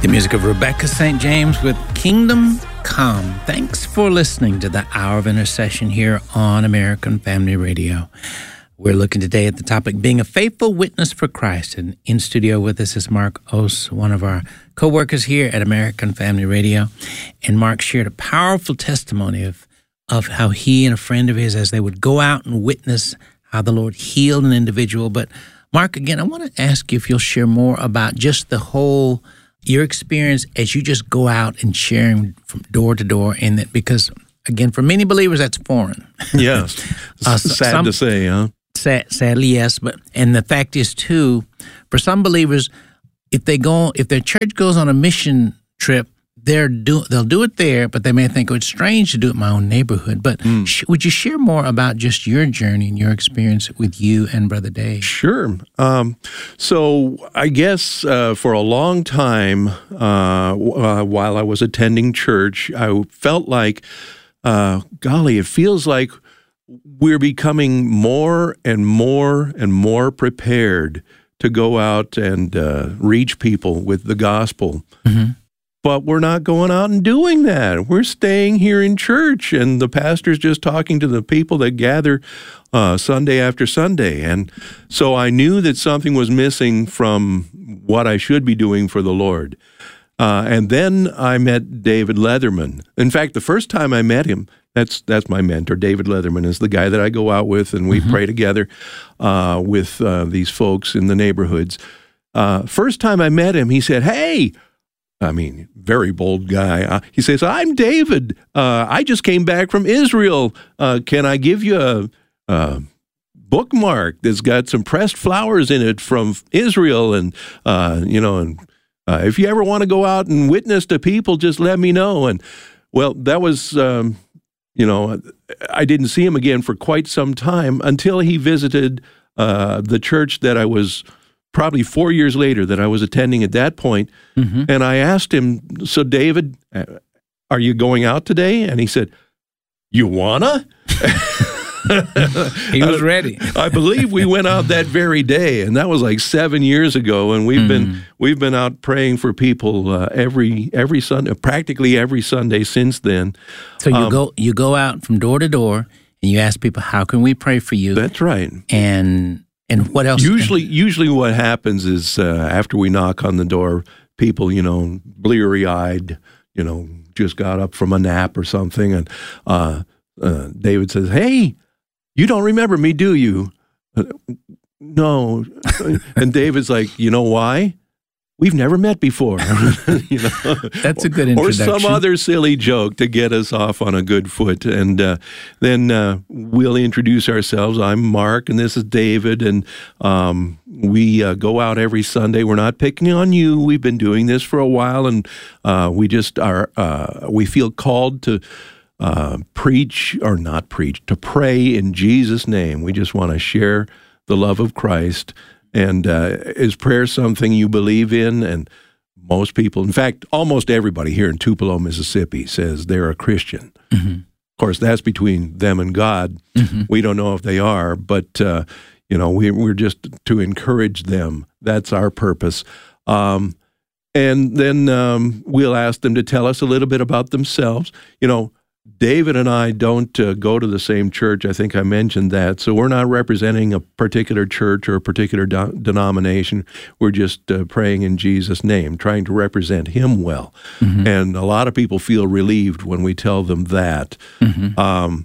The music of Rebecca St. James with Kingdom Come. Thanks for listening to the Hour of Intercession here on American Family Radio. We're looking today at the topic, being a faithful witness for Christ. And in studio with us is Mark Oss, one of our co-workers here at American Family Radio. And Mark shared a powerful testimony of how he and a friend of his, as they would go out and witness how the Lord healed an individual. But Mark, again, I want to ask you if you'll share more about just your experience as you just go out and sharing from door to door in that, because again, for many believers, that's foreign. Yes. Sad to say, huh? Sadly, yes. And the fact is too, for some believers, if their church goes on a mission trip, they'll do it there, but they may think, oh, it's strange to do it in my own neighborhood. But would you share more about just your journey and your experience with you and Brother Dave? Sure. So I guess for a long time, while I was attending church, I felt like, golly, it feels like we're becoming more and more and more prepared to go out and reach people with the gospel. Mm-hmm. But we're not going out and doing that. We're staying here in church, and the pastor's just talking to the people that gather Sunday after Sunday. And so I knew that something was missing from what I should be doing for the Lord. And then I met David Leatherman. In fact, the first time I met him, that's my mentor. David Leatherman is the guy that I go out with, and we pray together with these folks in the neighborhoods. First time I met him, he said, "Hey," I mean, very bold guy. He says, "I'm David. I just came back from Israel. Can I give you a bookmark that's got some pressed flowers in it from Israel? And if you ever want to go out and witness to people, just let me know." And well, that was, I didn't see him again for quite some time until he visited the church that I was probably 4 years later that I was attending at that point. Mm-hmm. And I asked him, "So David, are you going out today?" And he said, "You wanna?" He was ready. I believe we went out that very day, and that was like 7 years ago. And we've been out praying for people every Sunday, practically every Sunday since then. So you go out from door to door, and you ask people, "How can we pray for you?" That's right. And what else? Usually what happens is after we knock on the door, people, bleary-eyed, just got up from a nap or something, and David says, "Hey, you don't remember me, do you?" "No." And David's like, "You know why? We've never met before." That's a good introduction. Or some other silly joke to get us off on a good foot. And then we'll introduce ourselves. "I'm Mark, and this is David, and we go out every Sunday. We're not picking on you. We've been doing this for a while, and we just we feel called to to pray in Jesus' name. We just want to share the love of Christ. And is prayer something you believe in?" And most people, in fact, almost everybody here in Tupelo, Mississippi, says they're a Christian. Mm-hmm. Of course, that's between them and God. Mm-hmm. We don't know if they are, but we're just to encourage them. That's our purpose. And then we'll ask them to tell us a little bit about themselves. David and I don't go to the same church. I think I mentioned that. So we're not representing a particular church or a particular denomination. We're just praying in Jesus' name, trying to represent Him well. Mm-hmm. And a lot of people feel relieved when we tell them that. Mm-hmm.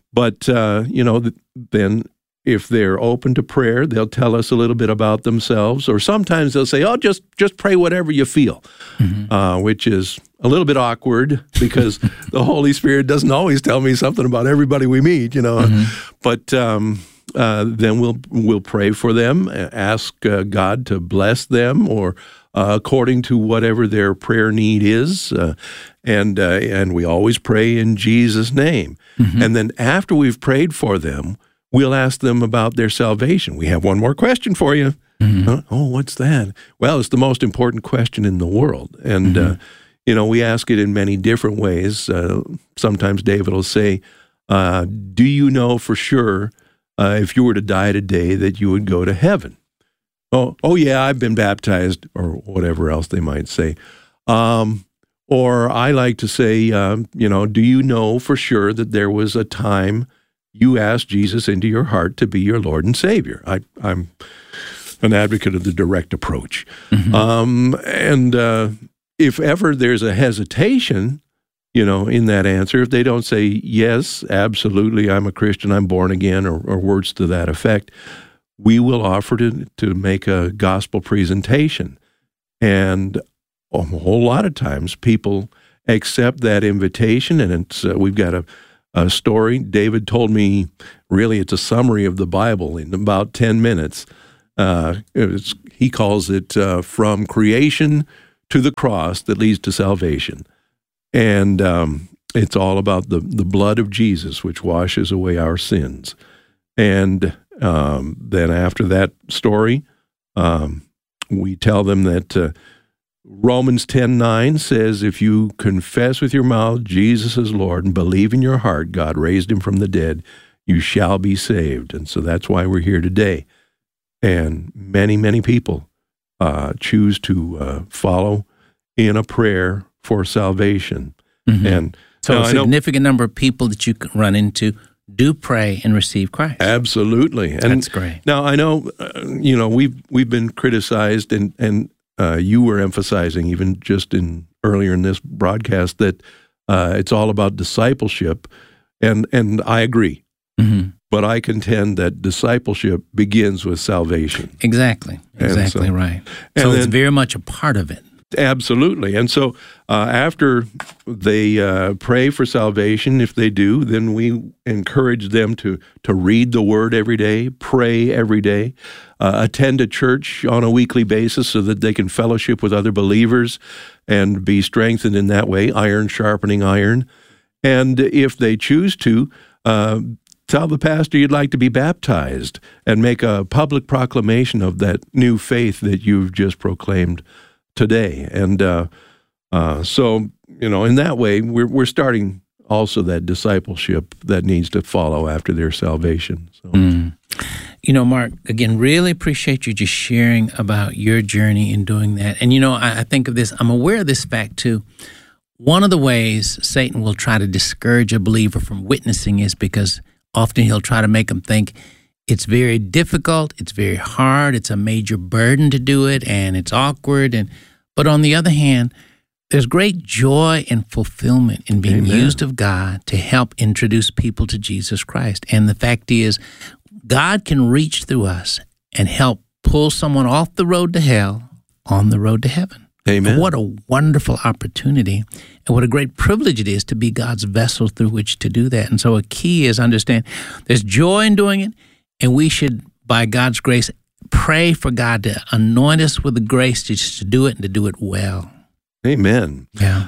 Then if they're open to prayer, they'll tell us a little bit about themselves. Or sometimes they'll say, "Oh, just pray whatever you feel," mm-hmm. Which is a little bit awkward because the Holy Spirit doesn't always tell me something about everybody we meet, Mm-hmm. But then we'll pray for them, ask God to bless them, or according to whatever their prayer need is, and we always pray in Jesus' name. Mm-hmm. And then after we've prayed for them, we'll ask them about their salvation. "We have one more question for you." Mm-hmm. "Oh, what's that?" "Well, it's the most important question in the world, and mm-hmm. We ask it in many different ways. Sometimes David will say, "Do you know for sure if you were to die today that you would go to heaven?" Oh yeah, I've been baptized," or whatever else they might say. Or I like to say, do you know for sure that there was a time you asked Jesus into your heart to be your Lord and Savior? I'm an advocate of the direct approach. And if ever there's a hesitation, in that answer, if they don't say, yes, absolutely, I'm a Christian, I'm born again, or words to that effect, we will offer to make a gospel presentation. And a whole lot of times people accept that invitation, and we've got a story. David told me, really, it's a summary of the Bible in about 10 minutes. He calls it From Creation to the Cross That Leads to Salvation. And it's all about the blood of Jesus, which washes away our sins. And then after that story, we tell them that Romans 10:9 says, if you confess with your mouth Jesus is Lord and believe in your heart God raised him from the dead, you shall be saved. And so that's why we're here today. And many, many people choose to follow in a prayer for salvation. And so a significant number of people that you can run into do pray and receive Christ. Absolutely. And that's great. Now, I know, we've been criticized, and you were emphasizing even just earlier in this broadcast that it's all about discipleship, and I agree. But I contend that discipleship begins with salvation. Exactly right. So it's very much a part of it. Absolutely. And so after they pray for salvation, if they do, then we encourage them to read the Word every day, pray every day, attend a church on a weekly basis so that they can fellowship with other believers and be strengthened in that way, iron sharpening iron. And if they choose to, tell the pastor you'd like to be baptized and make a public proclamation of that new faith that you've just proclaimed today. And so, in that way, we're starting also that discipleship that needs to follow after their salvation. So. Mark, again, really appreciate you just sharing about your journey in doing that. And, I think of this, I'm aware of this fact too. One of the ways Satan will try to discourage a believer from witnessing is because often he'll try to make them think it's very difficult, it's very hard, it's a major burden to do it, and it's awkward. But on the other hand, there's great joy and fulfillment in being used of God to help introduce people to Jesus Christ. And the fact is, God can reach through us and help pull someone off the road to hell on the road to heaven. Amen. And what a wonderful opportunity, and what a great privilege it is to be God's vessel through which to do that. And so a key is understand there's joy in doing it, and we should, by God's grace, pray for God to anoint us with the grace to do it and to do it well. Amen. Yeah.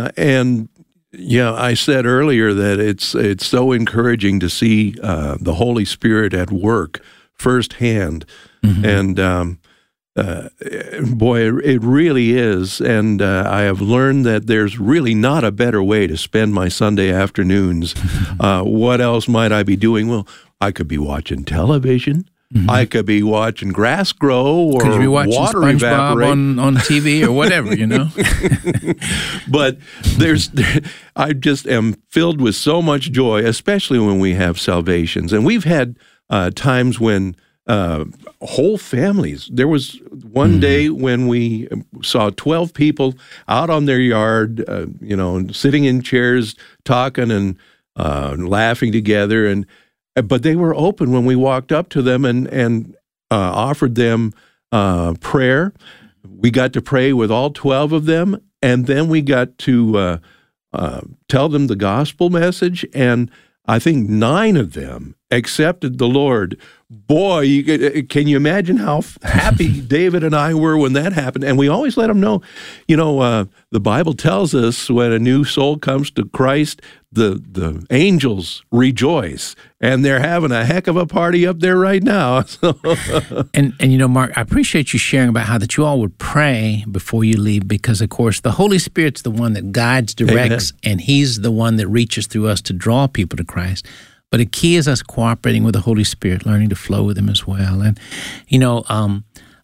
I said earlier that it's so encouraging to see the Holy Spirit at work firsthand. And boy, it really is. And I have learned that there's really not a better way to spend my Sunday afternoons. What else might I be doing? Well, I could be watching television. I could be watching grass grow or could you be watching water SpongeBob evaporate on TV or whatever, But I just am filled with so much joy, especially when we have salvations. And we've had times when whole families. There was one day when we saw 12 people out on their yard, sitting in chairs, talking and laughing together, but they were open when we walked up to them and offered them prayer. We got to pray with all 12 of them, and then we got to tell them the gospel message, and I think 9 of them accepted the Lord. Boy, can you imagine how happy David and I were when that happened? And we always let them know, the Bible tells us when a new soul comes to Christ, the angels rejoice, and they're having a heck of a party up there right now. and Mark, I appreciate you sharing about how that you all would pray before you leave, because of course the Holy Spirit's the one that guides, directs, and He's the one that reaches through us to draw people to Christ. But the key is us cooperating with the Holy Spirit, learning to flow with Him as well. And,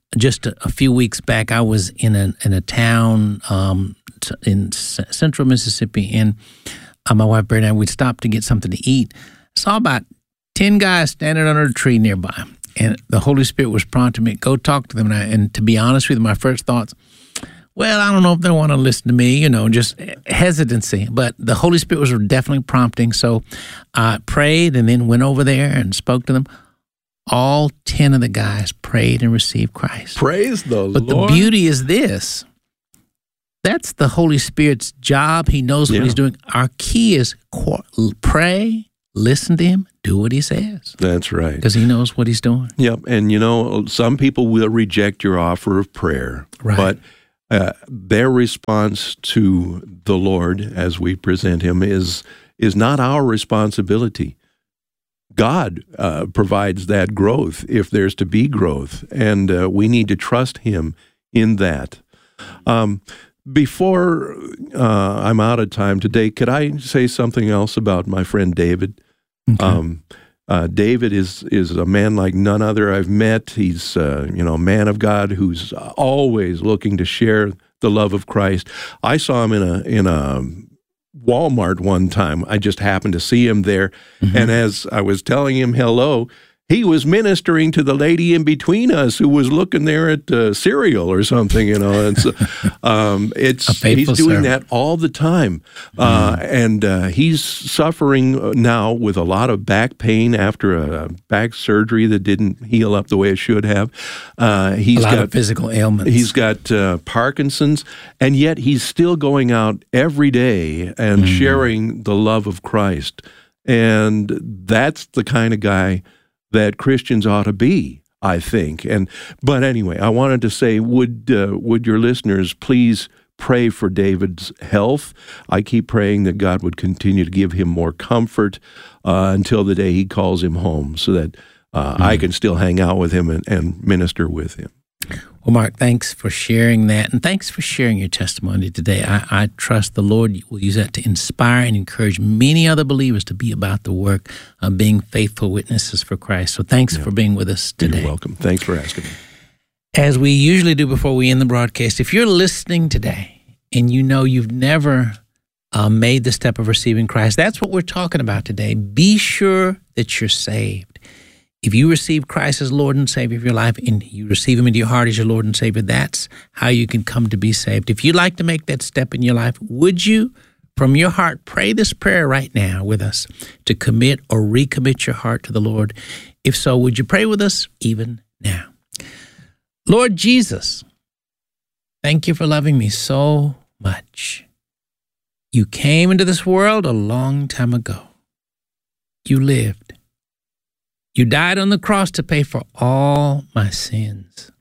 just a few weeks back, I was in a town in central Mississippi, and my wife Brenda and we stopped to get something to eat. Saw about 10 guys standing under a tree nearby, and the Holy Spirit was prompting me, go talk to them. And to be honest with you, my first thoughts, well, I don't know if they want to listen to me, just hesitancy. But the Holy Spirit was definitely prompting. So I prayed and then went over there and spoke to them. All 10 of the guys prayed and received Christ. Praise the Lord. But the beauty is this. That's the Holy Spirit's job. He knows what he's doing. Our key is pray, listen to him, do what he says. That's right. Because he knows what he's doing. Yep. And, some people will reject your offer of prayer. Right. But their response to the Lord as we present him is not our responsibility. God provides that growth if there's to be growth, and we need to trust him in that. Before I'm out of time today, could I say something else about my friend David? Okay. David is a man like none other I've met. He's a man of God who's always looking to share the love of Christ. I saw him in a Walmart one time. I just happened to see him there, and as I was telling him hello, he was ministering to the lady in between us who was looking there at cereal or something, And so, he's doing that all the time, and he's suffering now with a lot of back pain after a back surgery that didn't heal up the way it should have. He's got physical ailments. He's got Parkinson's, and yet he's still going out every day and sharing the love of Christ, and that's the kind of guy that Christians ought to be, I think. But anyway, I wanted to say, would your listeners please pray for David's health? I keep praying that God would continue to give him more comfort until the day he calls him home, so that I can still hang out with him and minister with him. Well, Mark, thanks for sharing that, and thanks for sharing your testimony today. I trust the Lord will use that to inspire and encourage many other believers to be about the work of being faithful witnesses for Christ. So thanks for being with us today. You're welcome. Thanks for asking me. As we usually do before we end the broadcast, if you're listening today and you've never made the step of receiving Christ, that's what we're talking about today. Be sure that you're saved. If you receive Christ as Lord and Savior of your life, and you receive him into your heart as your Lord and Savior, that's how you can come to be saved. If you'd like to make that step in your life, would you, from your heart, pray this prayer right now with us to commit or recommit your heart to the Lord? If so, would you pray with us even now? Lord Jesus, thank you for loving me so much. You came into this world a long time ago. You lived. You died on the cross to pay for all my sins.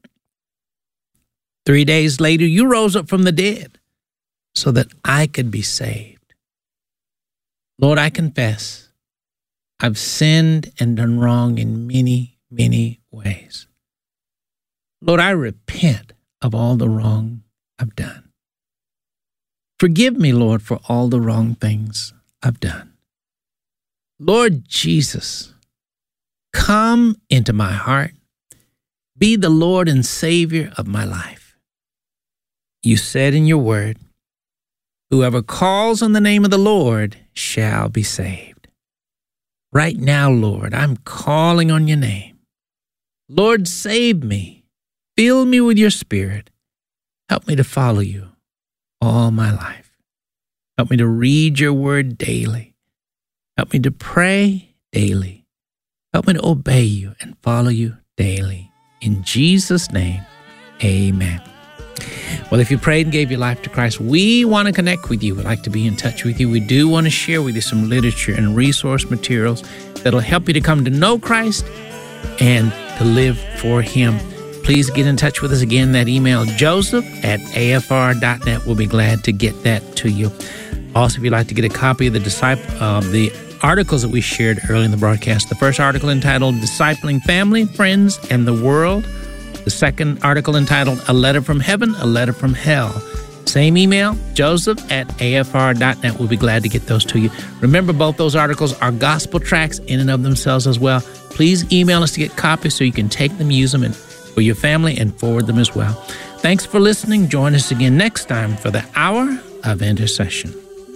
3 days later, you rose up from the dead so that I could be saved. Lord, I confess I've sinned and done wrong in many, many ways. Lord, I repent of all the wrong I've done. Forgive me, Lord, for all the wrong things I've done. Lord Jesus, come into my heart. Be the Lord and Savior of my life. You said in your word, whoever calls on the name of the Lord shall be saved. Right now, Lord, I'm calling on your name. Lord, save me. Fill me with your Spirit. Help me to follow you all my life. Help me to read your word daily. Help me to pray daily. Help me to obey you and follow you daily. In Jesus' name, amen. Well, if you prayed and gave your life to Christ, we want to connect with you. We'd like to be in touch with you. We do want to share with you some literature and resource materials that'll help you to come to know Christ and to live for him. Please get in touch with us again. That email, joseph@afr.net. We'll be glad to get that to you. Also, if you'd like to get a copy of the articles that we shared early in the broadcast. The first article entitled Discipling Family, Friends, and the World. The second article entitled A Letter from Heaven, A Letter from Hell. Same email, joseph@afr.net. We'll be glad to get those to you. Remember, both those articles are gospel tracts in and of themselves as well. Please email us to get copies so you can take them, use them, and for your family and forward them as well. Thanks for listening. Join us again next time for the Hour of Intercession.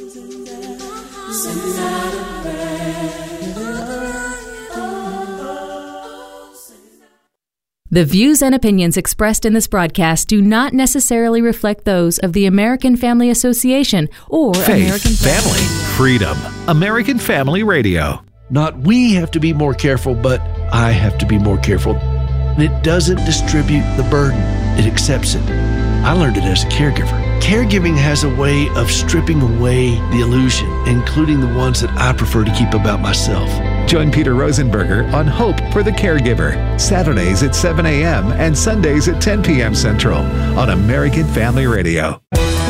The views and opinions expressed in this broadcast do not necessarily reflect those of the American Family Association or Faith, American Family, Freedom, American Family Radio. Not we have to be more careful, but I have to be more careful. And it doesn't distribute the burden. It accepts it. I learned it as a caregiver. Caregiving has a way of stripping away the illusion, including the ones that I prefer to keep about myself. Join Peter Rosenberger on Hope for the Caregiver, Saturdays at 7 a.m. and Sundays at 10 p.m. Central on American Family Radio.